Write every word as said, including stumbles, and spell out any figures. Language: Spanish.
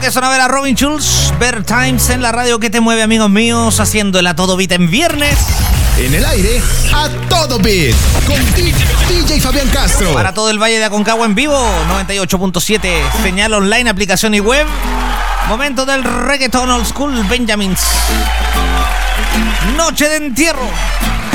que sonaba era Robin Schulz, Better Times en la radio que te mueve, amigos míos, haciendo el A Todo Beat en viernes. En el aire, A Todo Beat, con D J Fabián Castro. Para todo el Valle de Aconcagua en vivo, noventa y ocho punto siete, señal online, aplicación y web. Momento del reggaeton old school, Benjamins. Noche de entierro.